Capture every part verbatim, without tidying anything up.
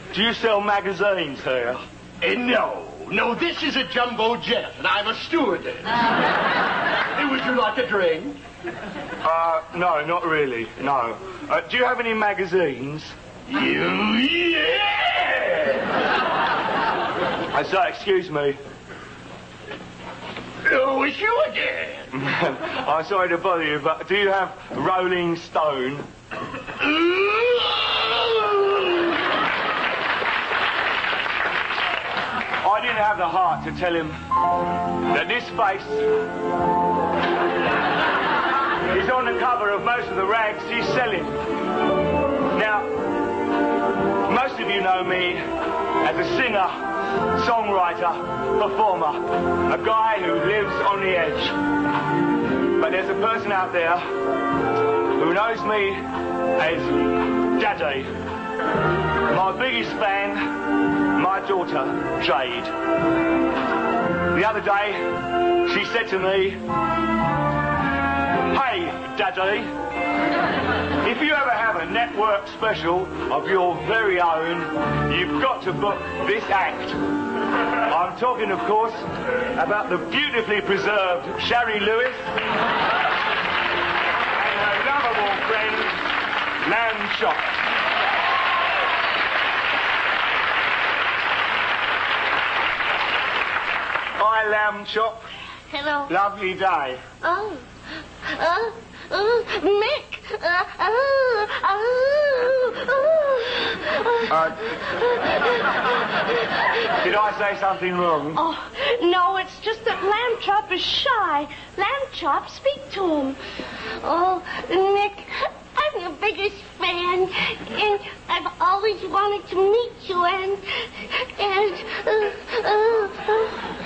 do you sell magazines here? Uh, no. No, this is a jumbo jet, and I'm a stewardess. Uh, would you like a drink? Uh, no, not really, no. Uh, do you have any magazines? You, yeah! I say, excuse me. Oh, it's you again. I'm sorry to bother you, but do you have Rolling Stone? I didn't have the heart to tell him that this face is on the cover of most of the rags he's selling. Now, most of you know me as a singer, songwriter, performer, a guy who lives on the edge. But there's a person out there who knows me as Daddy. My biggest fan, my daughter, Jade. The other day, she said to me, "Hey, Daddy, if you ever have a network special of your very own, you've got to book this act." I'm talking, of course, about the beautifully preserved Shari Lewis and her lovable friend, Lamb Chop. Hi, Lamb Chop. Hello. Lovely day. Oh. Uh, uh, Mick. Uh, uh, uh, uh, uh, did I say something wrong? Oh, no, it's just that Lamb Chop is shy. Lamb Chop, speak to him. Oh, Nick, I'm your biggest fan, and I've always wanted to meet you, and, and, uh, uh, uh,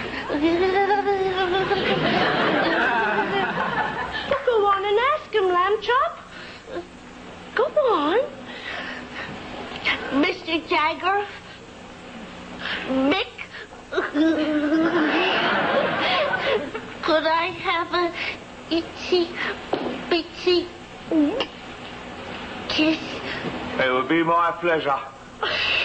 go on and ask him, Lamb Chop. Go on. Mister Jagger. Mick. Could I have a itsy bitsy kiss? It would be my pleasure.